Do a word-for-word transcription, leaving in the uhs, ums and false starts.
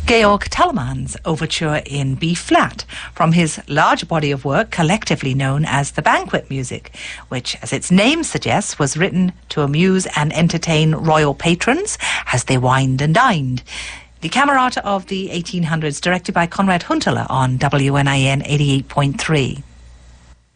Georg Telemann's overture in B-flat from his large body of work collectively known as the Banquet Music, which, as its name suggests, was written to amuse and entertain royal patrons as they wined and dined. The Camerata of the eighteen hundreds, directed by Konrad Hunteler on W N I N eighty-eight point three.